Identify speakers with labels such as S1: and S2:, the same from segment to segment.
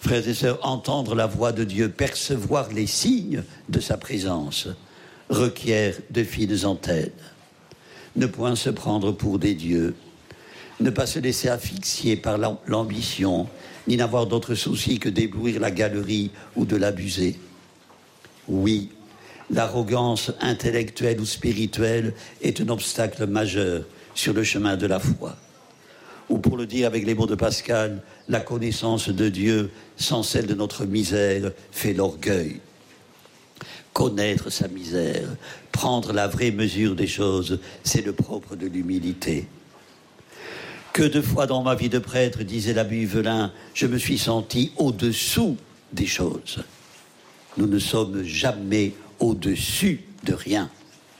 S1: Frères et sœurs, entendre la voix de Dieu, percevoir les signes de sa présence, requiert de fines antennes. Ne point se prendre pour des dieux, ne pas se laisser asphyxier par l'ambition, ni n'avoir d'autre souci que d'éblouir la galerie ou de l'abuser. Oui, l'arrogance intellectuelle ou spirituelle est un obstacle majeur sur le chemin de la foi. Ou pour le dire avec les mots de Pascal, la connaissance de Dieu sans celle de notre misère fait l'orgueil. Connaître sa misère, prendre la vraie mesure des choses, c'est le propre de l'humilité. Que de fois dans ma vie de prêtre, disait l'abbé Yvelin, je me suis senti au-dessous des choses. Nous ne sommes jamais au-dessus de rien.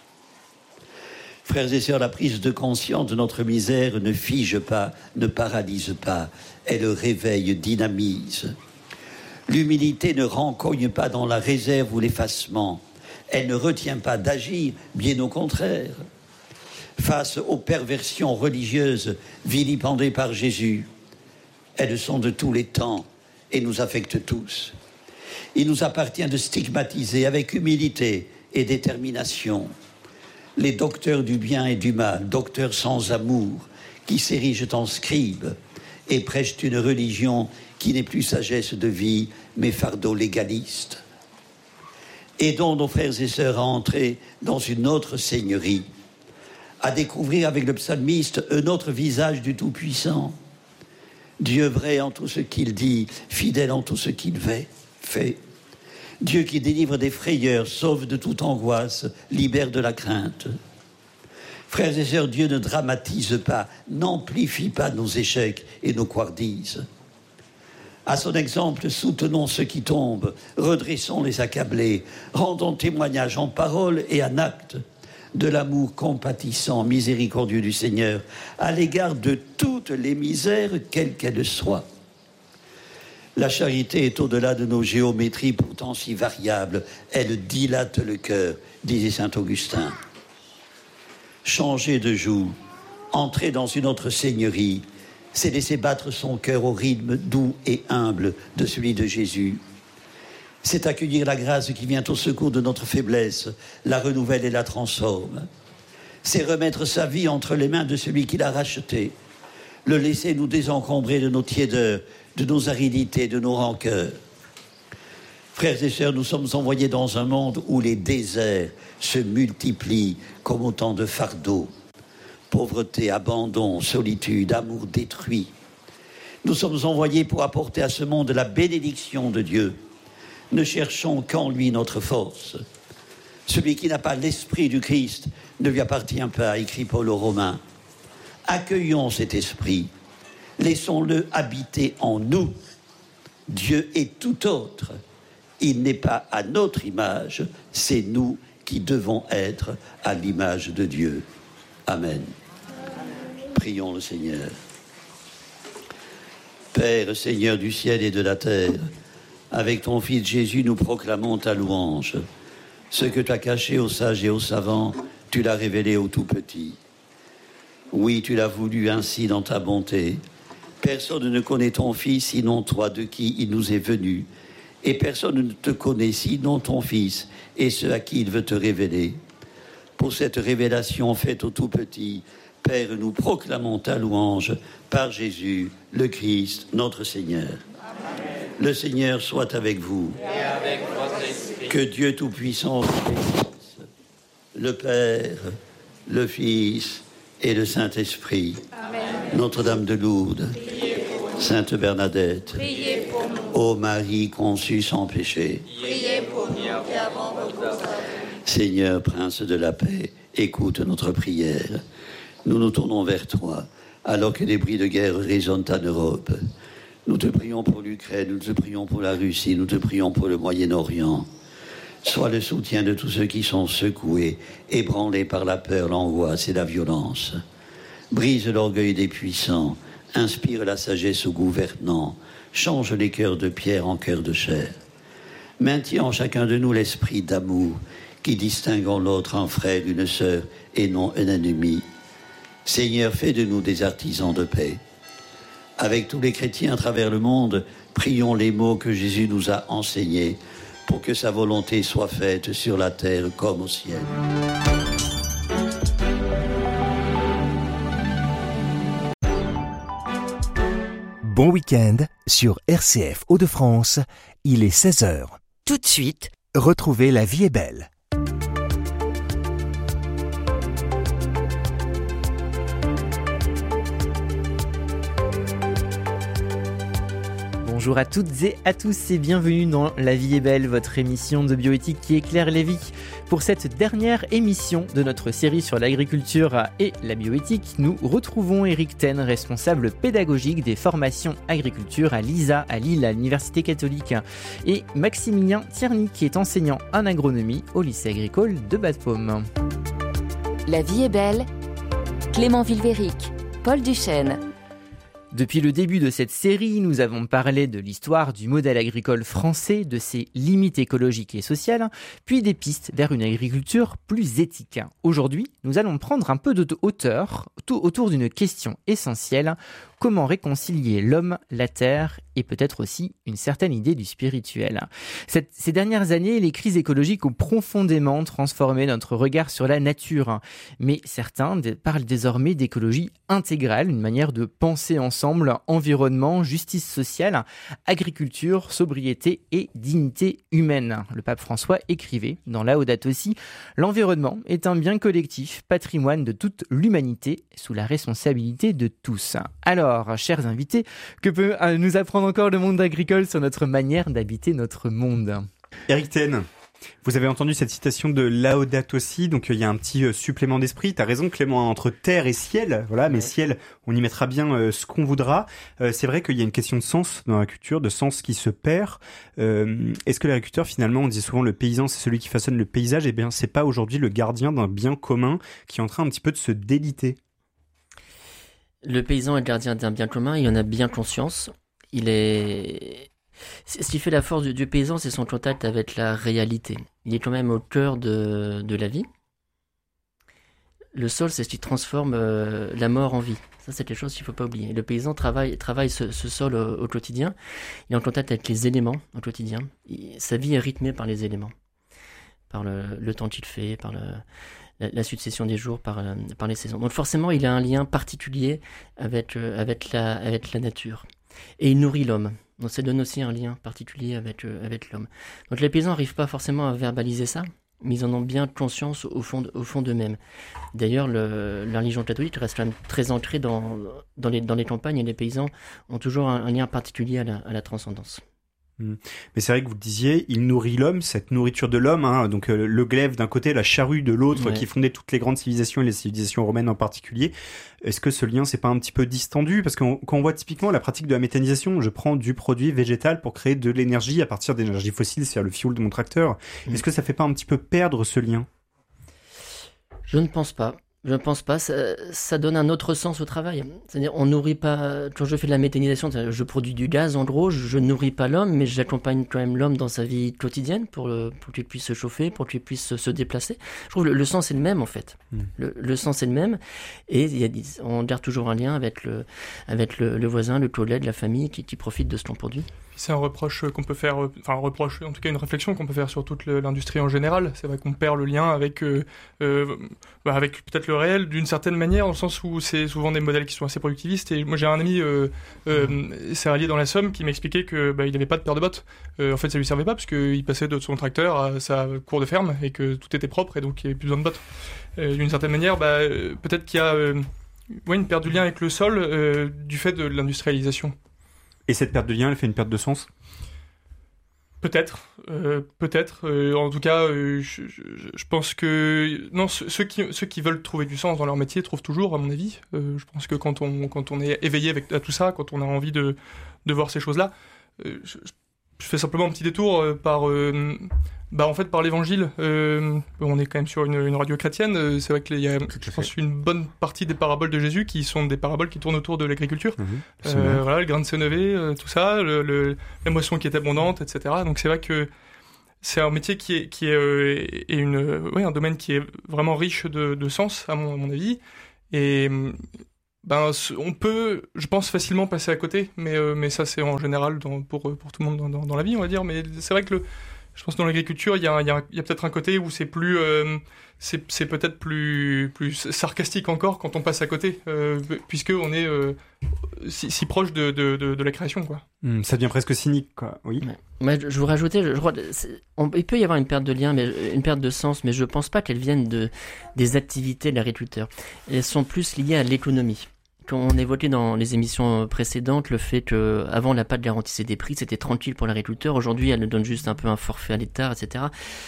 S1: Frères et sœurs, la prise de conscience de notre misère ne fige pas, ne paralyse pas, elle réveille, dynamise. L'humilité ne rencogne pas dans la réserve ou l'effacement, elle ne retient pas d'agir, bien au contraire. Face aux perversions religieuses vilipendées par Jésus, elles sont de tous les temps et nous affectent tous. Il nous appartient de stigmatiser avec humilité et détermination les docteurs du bien et du mal, docteurs sans amour, qui s'érigent en scribes et prêchent une religion qui n'est plus sagesse de vie, mais fardeau légaliste. Aidons nos frères et sœurs à entrer dans une autre seigneurie, à découvrir avec le psalmiste un autre visage du Tout-Puissant. Dieu vrai en tout ce qu'il dit, fidèle en tout ce qu'il fait. Dieu qui délivre des frayeurs, sauve de toute angoisse, libère de la crainte. Frères et sœurs, Dieu ne dramatise pas, n'amplifie pas nos échecs et nos couardises. À son exemple, soutenons ceux qui tombent, redressons les accablés, rendons témoignage en parole et en acte de l'amour compatissant, miséricordieux du Seigneur à l'égard de toutes les misères, quelles qu'elles soient. La charité est au-delà de nos géométries pourtant si variables. Elle dilate le cœur, disait saint Augustin. Changer de joug, entrer dans une autre seigneurie, c'est laisser battre son cœur au rythme doux et humble de celui de Jésus. C'est accueillir la grâce qui vient au secours de notre faiblesse, la renouvelle et la transforme. C'est remettre sa vie entre les mains de celui qui l'a racheté, le laisser nous désencombrer de nos tiédeurs, de nos aridités, de nos rancœurs. Frères et sœurs, nous sommes envoyés dans un monde où les déserts se multiplient comme autant de fardeaux. Pauvreté, abandon, solitude, amour détruit. Nous sommes envoyés pour apporter à ce monde la bénédiction de Dieu. Ne cherchons qu'en lui notre force. Celui qui n'a pas l'esprit du Christ ne lui appartient pas, écrit Paul aux Romains. Accueillons cet esprit. Laissons-le habiter en nous. Dieu est tout autre. Il n'est pas à notre image, c'est nous qui devons être à l'image de Dieu. Amen. Prions le Seigneur. Père, Seigneur du ciel et de la terre, avec ton Fils Jésus, nous proclamons ta louange. Ce que tu as caché aux sages et aux savants, tu l'as révélé aux tout petits. Oui, tu l'as voulu ainsi dans ta bonté. Personne ne connaît ton Fils sinon toi, de qui il nous est venu. Et personne ne te connaît sinon ton Fils et ceux à qui il veut te révéler. Pour cette révélation faite aux tout petits, Père, nous proclamons ta louange par Jésus, le Christ, notre Seigneur. Amen. Le Seigneur soit avec vous. Et avec votre esprit. Que Dieu Tout-Puissant vous bénisse, le Père, le Fils et le Saint-Esprit. Amen. Notre-Dame de Lourdes, Sainte Bernadette, priez pour nous. Ô Marie conçue sans péché, priez pour nous qui avons recours à vous. Seigneur, Prince de la paix, écoute notre prière. Nous nous tournons vers toi, alors que des bruits de guerre résonnent en Europe. Nous te prions pour l'Ukraine, nous te prions pour la Russie, nous te prions pour le Moyen-Orient. Sois le soutien de tous ceux qui sont secoués, ébranlés par la peur, l'angoisse et la violence. Brise l'orgueil des puissants, inspire la sagesse aux gouvernants, change les cœurs de pierre en cœurs de chair. Maintiens en chacun de nous l'esprit d'amour, qui distingue en l'autre un frère, une sœur, et non un ennemi. Seigneur, fais de nous des artisans de paix. Avec tous les chrétiens à travers le monde, prions les mots que Jésus nous a enseignés pour que sa volonté soit faite sur la terre comme au ciel.
S2: Bon week-end sur RCF Hauts-de-France, il est 16h.
S3: Tout de suite,
S2: retrouvez La vie est belle.
S4: Bonjour à toutes et à tous et bienvenue dans La vie est belle, votre émission de bioéthique qui éclaire les vies. Pour cette dernière émission de notre série sur l'agriculture et la bioéthique, nous retrouvons Eric Ten, responsable pédagogique des formations agriculture à l'ISA à Lille, à l'Université catholique, et Maximilien Tierney, qui est enseignant en agronomie au lycée agricole de Bas-de-Paume.
S3: La vie est belle, Clément Vilvéric, Paul Duchesne.
S4: Depuis le début de cette série, nous avons parlé de l'histoire du modèle agricole français, de ses limites écologiques et sociales, puis des pistes vers une agriculture plus éthique. Aujourd'hui, nous allons prendre un peu de hauteur autour d'une question essentielle: comment réconcilier l'homme, la terre et peut-être aussi une certaine idée du spirituel. Ces dernières années, les crises écologiques ont profondément transformé notre regard sur la nature. Mais certains parlent désormais d'écologie intégrale, une manière de penser ensemble environnement, justice sociale, agriculture, sobriété et dignité humaine. Le pape François écrivait dans Laudato Si: l'environnement est un bien collectif, patrimoine de toute l'humanité, sous la responsabilité de tous. Alors, chers invités, que peut nous apprendre encore le monde agricole sur notre manière d'habiter notre monde?
S5: Eric Ten, vous avez entendu cette citation de Laudato Si, donc il y a un petit supplément d'esprit. T'as raison Clément, entre terre et ciel, voilà, mais ciel, on y mettra bien ce qu'on voudra. C'est vrai qu'il y a une question de sens dans la culture, de sens qui se perd. Est-ce que l'agriculteur, finalement, on dit souvent le paysan, c'est celui qui façonne le paysage, et bien c'est pas aujourd'hui le gardien d'un bien commun qui est en train un petit peu de se déliter?
S6: Le paysan est le gardien d'un bien commun, il en a bien conscience. Ce qui fait la force du paysan, c'est son contact avec la réalité. Il est quand même au cœur de la vie. Le sol, c'est ce qui transforme la mort en vie. Ça, c'est quelque chose qu'il ne faut pas oublier. Le paysan travaille ce sol au quotidien. Il est en contact avec les éléments au quotidien. Sa vie est rythmée par les éléments, par le temps qu'il fait, par la succession des jours, par les saisons. Donc forcément, il a un lien particulier avec la nature. Et il nourrit l'homme. Donc ça donne aussi un lien particulier avec l'homme. Donc les paysans n'arrivent pas forcément à verbaliser ça, mais ils en ont bien conscience au fond d'eux-mêmes. D'ailleurs, la religion catholique reste quand même très ancrée dans les campagnes, et les paysans ont toujours un lien particulier à la transcendance.
S5: Mais c'est vrai que vous le disiez, il nourrit l'homme, cette nourriture de l'homme, hein, donc le glaive d'un côté, la charrue de l'autre, qui fondait toutes les grandes civilisations et les civilisations romaines en particulier. Est-ce que ce lien, c'est pas un petit peu distendu? Parce que quand on voit typiquement la pratique de la méthanisation, je prends du produit végétal pour créer de l'énergie à partir d'énergie fossile, c'est-à-dire le fioul de mon tracteur. Est-ce que ça fait pas un petit peu perdre ce lien?
S6: Je ne pense pas. Ça donne un autre sens au travail. C'est-à-dire, on nourrit pas. Quand je fais de la méthanisation, je produis du gaz, en gros, je nourris pas l'homme, mais j'accompagne quand même l'homme dans sa vie quotidienne pour qu'il puisse se chauffer, pour qu'il puisse se déplacer. Je trouve le sens est le même, en fait. Le sens est le même, et on garde toujours un lien avec le voisin, le collègue, la famille qui profite de ce qu'on produit.
S7: C'est un reproche qu'on peut faire, en tout cas une réflexion qu'on peut faire sur toute l'industrie en général. C'est vrai qu'on perd le lien avec peut-être le réel d'une certaine manière, dans le sens où c'est souvent des modèles qui sont assez productivistes. Et moi j'ai un ami céréalier dans la Somme qui m'expliquait que il n'avait pas de paire de bottes. En fait ça lui servait pas parce qu'il passait de son tracteur à sa cour de ferme et que tout était propre et donc il n'y avait plus besoin de bottes. D'une certaine manière, peut-être qu'il y a une perte du lien avec le sol du fait de l'industrialisation.
S5: Et cette perte de lien, elle fait une perte de sens?
S7: Peut-être. En tout cas, je pense que non, ceux qui veulent trouver du sens dans leur métier trouvent toujours, à mon avis. Je pense que quand on est éveillé à tout ça, quand on a envie de voir ces choses-là, je fais simplement un petit détour par l'évangile. On est quand même sur une radio chrétienne. C'est vrai qu'il y a, je pense, une bonne partie des paraboles de Jésus qui sont des paraboles qui tournent autour de l'agriculture. Le grain de sénévé, tout ça, la moisson qui est abondante, etc. Donc c'est vrai que c'est un métier qui est un domaine qui est vraiment riche de sens, à mon avis. Et on peut, je pense, facilement passer à côté, mais ça c'est en général pour tout le monde dans la vie, on va dire. Mais c'est vrai que je pense que dans l'agriculture, il y a peut-être un côté où c'est plus, c'est peut-être plus sarcastique encore quand on passe à côté, puisque on est si proche de la création, quoi.
S5: Ça devient presque cynique, quoi. Oui.
S6: Ouais, je vous rajoutais, je crois, il peut y avoir une perte de lien, mais une perte de sens, mais je pense pas qu'elles viennent des activités de l'agriculteur. Elles sont plus liées à l'économie. Quand on évoquait dans les émissions précédentes le fait que avant la PAC garantissait des prix, c'était tranquille pour l'agriculteur. Aujourd'hui, elle donne juste un peu un forfait à l'État, etc.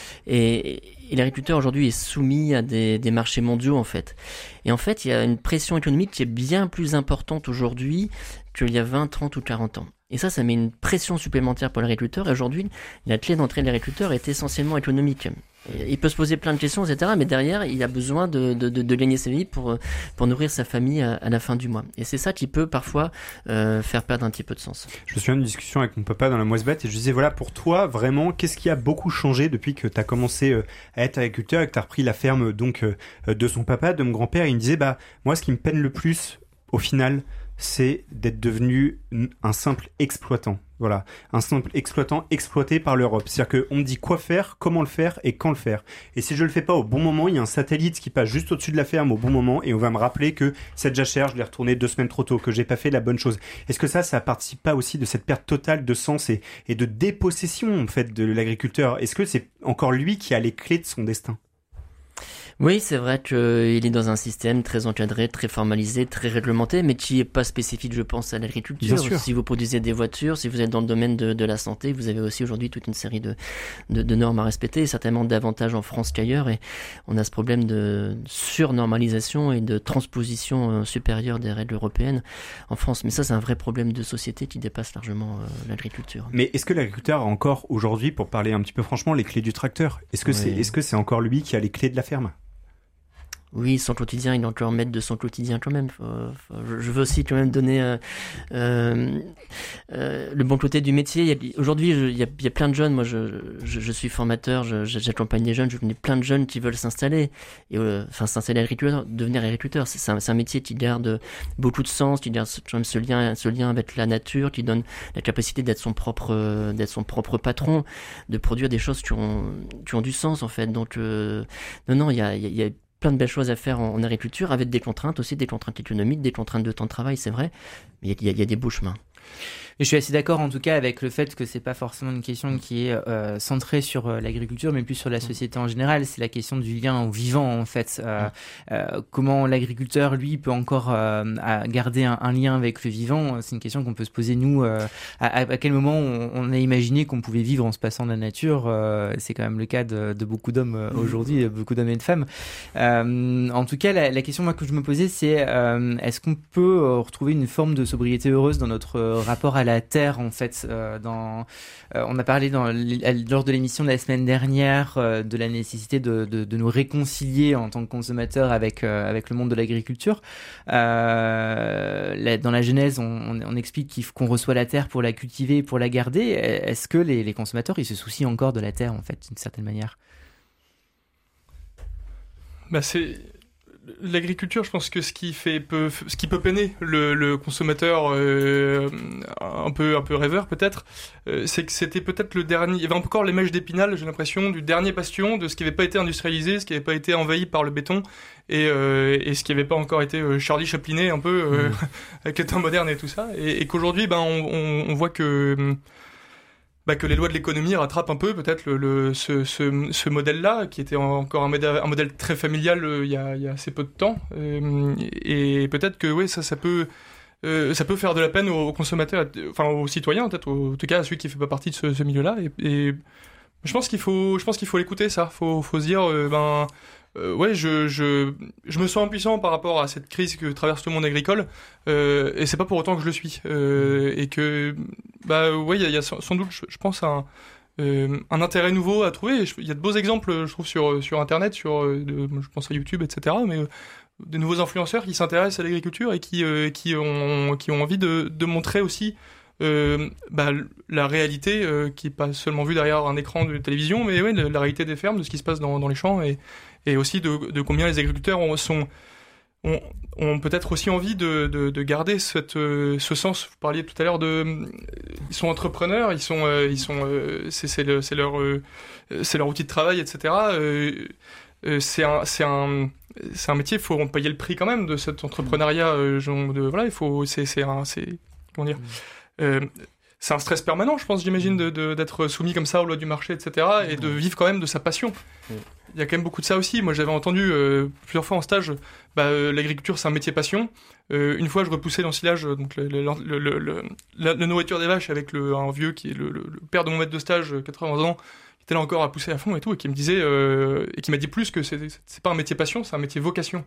S6: Et l'agriculteur aujourd'hui est soumis à des marchés mondiaux, en fait. Et en fait, il y a une pression économique qui est bien plus importante aujourd'hui qu'il y a 20, 30 ou 40 ans. Et ça met une pression supplémentaire pour l'agriculteur. Et aujourd'hui, la clé d'entrée de l'agriculteur est essentiellement économique. Il peut se poser plein de questions, etc. Mais derrière, il a besoin de gagner sa vie pour nourrir sa famille à la fin du mois. Et c'est ça qui peut parfois faire perdre un petit peu de sens.
S5: Je me souviens d'une discussion avec mon papa dans la Moisse-Bête et je disais, voilà, pour toi, vraiment, qu'est-ce qui a beaucoup changé depuis que tu as commencé à être agriculteur et que tu as repris la ferme donc de son papa, de mon grand-père. Et il me disait, moi, ce qui me peine le plus, au final, c'est d'être devenu un simple exploitant. Voilà, un simple exploitant exploité par l'Europe. C'est-à-dire qu'on me dit quoi faire, comment le faire et quand le faire. Et si je le fais pas au bon moment, il y a un satellite qui passe juste au-dessus de la ferme au bon moment et on va me rappeler que cette jachère, je l'ai retournée 2 semaines trop tôt, que j'ai pas fait la bonne chose. Est-ce que ça participe pas aussi de cette perte totale de sens et de dépossession en fait de l'agriculteur? Est-ce que c'est encore lui qui a les clés de son destin?
S6: Oui, c'est vrai qu'il est dans un système très encadré, très formalisé, très réglementé, mais qui n'est pas spécifique, je pense, à l'agriculture. Si vous produisez des voitures, si vous êtes dans le domaine de la santé, vous avez aussi aujourd'hui toute une série de normes à respecter, et certainement davantage en France qu'ailleurs. Et on a ce problème de surnormalisation et de transposition supérieure des règles européennes en France. Mais ça, c'est un vrai problème de société qui dépasse largement l'agriculture.
S5: Mais est-ce que l'agriculteur a encore aujourd'hui, pour parler un petit peu franchement, les clés du tracteur? Est-ce que c'est encore lui qui a les clés de la ferme?
S6: Oui, son quotidien, il est encore maître de son quotidien quand même. Je veux aussi quand même donner le bon côté du métier. Aujourd'hui, il y a plein de jeunes. Moi, je suis formateur, j'accompagne des jeunes. Je connais plein de jeunes qui veulent s'installer. Et s'installer agriculteur, devenir agriculteur, c'est un métier qui garde beaucoup de sens, qui garde quand même ce lien avec la nature, qui donne la capacité d'être son propre patron, de produire des choses qui ont du sens en fait. Donc non, il y a plein de belles choses à faire en agriculture, avec des contraintes aussi, des contraintes économiques, des contraintes de temps de travail, c'est vrai, mais il y a des beaux chemins.
S4: Et je suis assez d'accord en tout cas avec le fait que c'est pas forcément une question qui est centrée sur l'agriculture, mais plus sur la société en général. C'est la question du lien au vivant en fait. Comment l'agriculteur lui peut encore garder un lien avec le vivant. C'est une question qu'on peut se poser nous. À quel moment on a imaginé qu'on pouvait vivre en se passant de la nature. C'est quand même le cas de beaucoup d'hommes aujourd'hui, beaucoup d'hommes et de femmes. En tout cas, la question moi que je me posais, c'est est-ce qu'on peut retrouver une forme de sobriété heureuse dans notre rapport à la terre en fait. On a parlé lors de l'émission de la semaine dernière de la nécessité de nous réconcilier en tant que consommateurs avec le monde de l'agriculture. Dans la Genèse, on explique qu'on reçoit la terre pour la cultiver, pour la garder. Est-ce que les consommateurs ils se soucient encore de la terre en fait d'une certaine manière?
S7: C'est l'agriculture, je pense que ce qui peut peiner le consommateur un peu rêveur peut-être, c'est que c'était peut-être le dernier. Il y avait encore les mèches d'Épinal, j'ai l'impression, du dernier bastion de ce qui n'avait pas été industrialisé, ce qui n'avait pas été envahi par le béton et ce qui n'avait pas encore été Charlie Chapliné un peu avec les temps modernes et tout ça. Et qu'aujourd'hui, on voit que les lois de l'économie rattrapent un peu peut-être ce modèle-là, qui était encore un modèle très familial il y a assez peu de temps. Et peut-être que oui, ça peut faire de la peine aux consommateurs, enfin aux citoyens, peut-être, en tout cas à celui qui ne fait pas partie de ce milieu-là. Et je pense qu'il faut l'écouter, ça. Faut se dire, ouais, je me sens impuissant par rapport à cette crise que traverse le monde agricole, et c'est pas pour autant que je le suis, et que ouais, il y a sans doute, je pense, un intérêt nouveau à trouver. Il y a de beaux exemples, je trouve, sur internet, je pense à YouTube, etc. Mais de nouveaux influenceurs qui s'intéressent à l'agriculture et qui ont envie de montrer aussi la réalité, qui est pas seulement vue derrière un écran de télévision, mais ouais, la réalité des fermes, de ce qui se passe dans les champs, et aussi de combien les agriculteurs ont peut-être aussi envie de garder ce sens. Vous parliez tout à l'heure ils sont entrepreneurs, c'est leur outil de travail, etc. C'est un métier, il faut payer le prix quand même de cet entrepreneuriat. Comment dire, c'est un stress permanent, je pense, j'imagine, d'être soumis comme ça aux lois du marché, etc. Et de vivre quand même de sa passion. Il y a quand même beaucoup de ça aussi. Moi, j'avais entendu plusieurs fois en stage, l'agriculture, c'est un métier passion. Une fois, je repoussais l'ensilage, donc la nourriture des vaches avec un vieux qui est le père de mon maître de stage, 80 ans, qui était là encore à pousser à fond et tout, et qui me disait, et qui m'a dit plus que c'est pas un métier passion, c'est un métier vocation.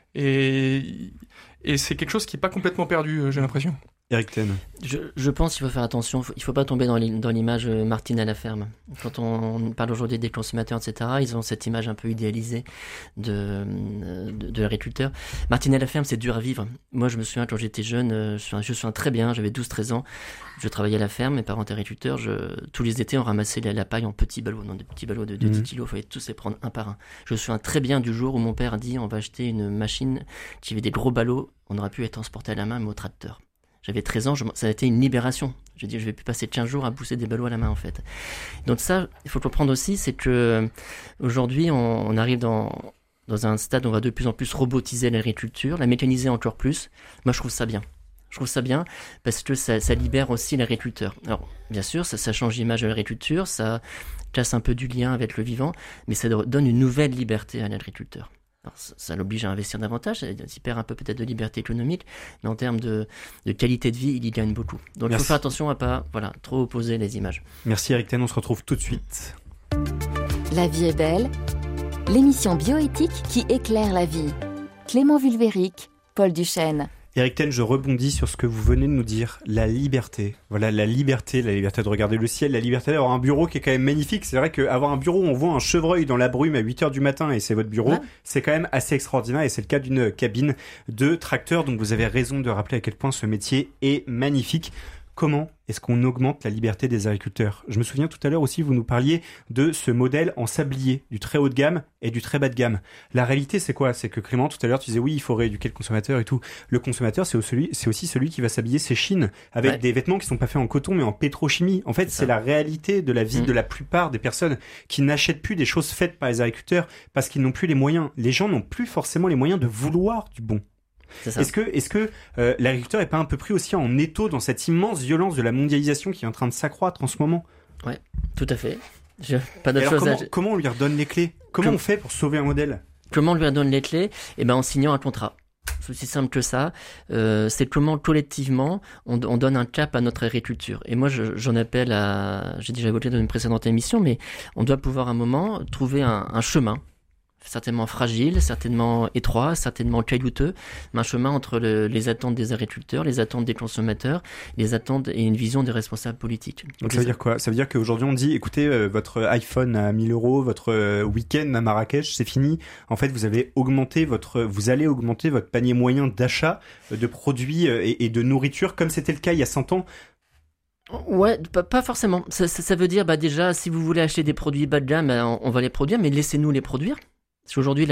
S7: Et c'est quelque chose qui est pas complètement perdu, j'ai l'impression.
S5: Eric Taine.
S6: Je pense qu'il faut faire attention, il faut pas tomber dans l'image Martine à la ferme. Quand on parle aujourd'hui des consommateurs, etc., ils ont cette image un peu idéalisée de l'agriculteur. Martine à la ferme, c'est dur à vivre. Moi, je me souviens quand j'étais jeune, je me souviens très bien, j'avais 12-13 ans, je travaillais à la ferme, mes parents étaient agriculteurs, tous les étés, on ramassait la paille en petits ballots, dans des petits ballots de 10 kilos, il fallait tous les prendre un par un. Je me souviens très bien du jour où mon père a dit, on va acheter une machine qui avait des gros ballots, on aurait pu être transporté à la main, mais au tracteur. J'avais 13 ans, ça a été une libération. Je dis, je vais plus passer 15 jours à pousser des ballots à la main, en fait. Donc ça, il faut comprendre aussi, c'est que aujourd'hui, on arrive dans un stade où on va de plus en plus robotiser l'agriculture, la mécaniser encore plus. Moi, je trouve ça bien. Je trouve ça bien parce que ça libère aussi l'agriculteur. Alors, bien sûr, ça change l'image de l'agriculture, ça casse un peu du lien avec le vivant, mais ça donne une nouvelle liberté à l'agriculteur. Alors, ça l'oblige à investir davantage, ça perd un peu peut-être de liberté économique, mais en termes de qualité de vie, il y gagne beaucoup. Donc il faut faire attention à pas trop opposer les images.
S5: Merci Eric Taine, on se retrouve tout de suite.
S3: La vie est belle, l'émission bioéthique qui éclaire la vie. Clément Vulvéric, Paul Duchesne.
S5: Eric Taine, je rebondis sur ce que vous venez de nous dire, la liberté. Voilà, la liberté de regarder le ciel, la liberté d'avoir un bureau qui est quand même magnifique. C'est vrai qu'avoir un bureau où on voit un chevreuil dans la brume à 8h du matin et c'est votre bureau, c'est quand même assez extraordinaire et c'est le cas d'une cabine de tracteur. Donc vous avez raison de rappeler à quel point ce métier est magnifique. Comment est-ce qu'on augmente la liberté des agriculteurs ? Je me souviens tout à l'heure aussi, vous nous parliez de ce modèle en sablier, du très haut de gamme et du très bas de gamme. La réalité, c'est quoi ? C'est que Clément, tout à l'heure, tu disais oui, il faut rééduquer le consommateur et tout. Le consommateur, c'est aussi celui qui va s'habiller ses chines avec des vêtements qui sont pas faits en coton mais en pétrochimie. En fait, c'est la réalité de la vie de la plupart des personnes qui n'achètent plus des choses faites par les agriculteurs parce qu'ils n'ont plus les moyens. Les gens n'ont plus forcément les moyens de vouloir du bon. Est-ce que l'agriculteur est pas un peu pris aussi en étau dans cette immense violence de la mondialisation qui est en train de s'accroître en ce moment ?
S6: Ouais, tout à fait. Pas d'autre chose.
S5: Comment on lui redonne les clés ? Comment on fait pour sauver un modèle ?
S6: Comment on lui redonne les clés ? En signant un contrat. C'est aussi simple que ça. C'est comment collectivement on donne un cap à notre agriculture. Et moi, j'en appelle j'ai déjà évoqué dans une précédente émission, mais on doit pouvoir à un moment trouver un chemin. Certainement fragile, certainement étroit, certainement caillouteux, mais un chemin entre les attentes des agriculteurs, les attentes des consommateurs, les attentes et une vision des responsables politiques.
S5: Donc ça veut dire quoi ? Ça veut dire qu'aujourd'hui on dit, écoutez, votre iPhone à 1000 €, votre week-end à Marrakech, c'est fini. En fait, vous allez augmenter votre panier moyen d'achat de produits et de nourriture, comme c'était le cas il y a 100 ans.
S6: Ouais, pas forcément. Ça veut dire, déjà, si vous voulez acheter des produits bas de gamme, on va les produire, mais laissez-nous les produire. Parce qu'aujourd'hui,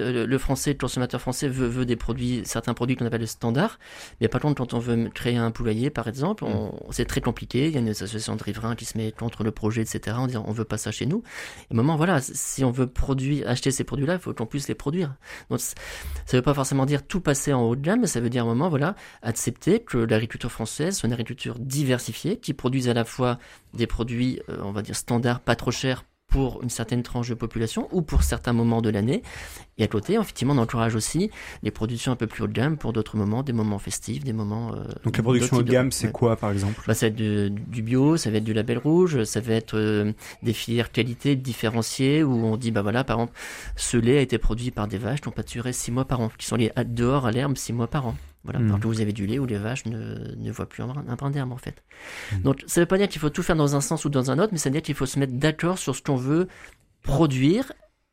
S6: le consommateur français veut certains produits qu'on appelle le standard. Mais par contre, quand on veut créer un poulailler, par exemple, c'est très compliqué. Il y a une association de riverains qui se met contre le projet, etc. en disant on veut pas ça chez nous. Et au moment, si on veut acheter ces produits-là, il faut qu'on puisse les produire. Donc, ça veut pas forcément dire tout passer en haut de gamme, mais ça veut dire à un moment, accepter que l'agriculture française soit une agriculture diversifiée, qui produise à la fois des produits, on va dire standards, pas trop chers, pour une certaine tranche de population ou pour certains moments de l'année. Et à côté, effectivement, on encourage aussi les productions un peu plus haut de gamme pour d'autres moments, des moments festifs, des moments...
S5: Donc la production haut de gamme, c'est quoi, par exemple ?
S6: Ça va être du bio, ça va être du label rouge, ça va être des filières qualité différenciées où on dit, par exemple, ce lait a été produit par des vaches qui ont pâturé 6 mois par an, qui sont dehors à l'herbe 6 mois par an. Parce que vous avez du lait où les vaches ne voient plus un brin d'herbe, en fait. Donc, ça veut pas dire qu'il faut tout faire dans un sens ou dans un autre, mais ça veut dire qu'il faut se mettre d'accord sur ce qu'on veut produire,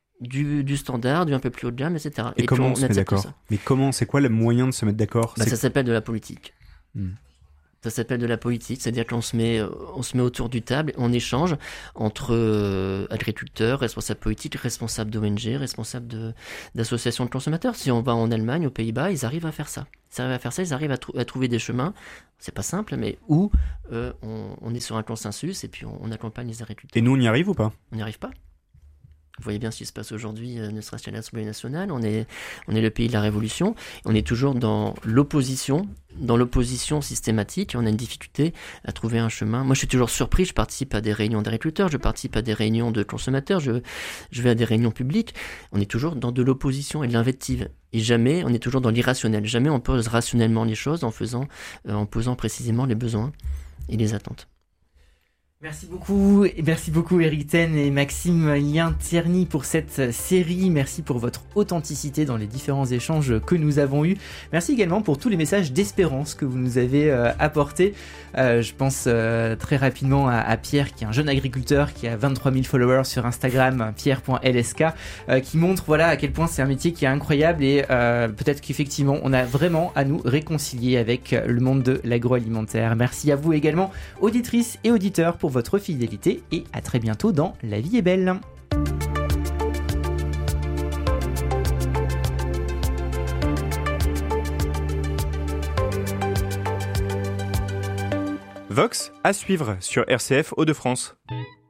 S6: du standard, du un peu plus haut de gamme, etc.
S5: Et comment on se met d'accord ? Mais c'est quoi le moyen de se mettre d'accord ?
S6: Ça s'appelle de la politique. Ça s'appelle de la politique, c'est-à-dire qu'on se met autour du table, on échange entre agriculteurs, responsables politiques, responsables d'ONG, responsables d'associations de consommateurs. Si on va en Allemagne, aux Pays-Bas, ils arrivent à faire ça. Ils arrivent à trouver des chemins, c'est pas simple, mais où on est sur un consensus et puis on accompagne les agriculteurs.
S5: Et nous, on y arrive ou pas ?
S6: On n'y arrive pas. Vous voyez bien ce qui se passe aujourd'hui, ne serait-ce qu'à l'Assemblée nationale. On est le pays de la révolution. On est toujours dans l'opposition systématique. Et on a une difficulté à trouver un chemin. Moi, je suis toujours surpris. Je participe à des réunions d'agriculteurs, je participe à des réunions de consommateurs, je vais à des réunions publiques. On est toujours dans de l'opposition et de l'invective. Et jamais, on est toujours dans l'irrationnel. Jamais on pose rationnellement les choses en posant précisément les besoins et les attentes.
S4: Merci beaucoup Eric Ten et Maxime Lien-Tierney pour cette série. Merci pour votre authenticité dans les différents échanges que nous avons eus. Merci également pour tous les messages d'espérance que vous nous avez apportés. Je pense très rapidement à Pierre, qui est un jeune agriculteur qui a 23 000 followers sur Instagram, pierre.lsk, qui montre à quel point c'est un métier qui est incroyable et peut-être qu'effectivement on a vraiment à nous réconcilier avec le monde de l'agroalimentaire. Merci à vous également, auditrices et auditeurs, pour votre fidélité et à très bientôt dans La vie est belle.
S5: Vox à suivre sur RCF Hauts-de-France.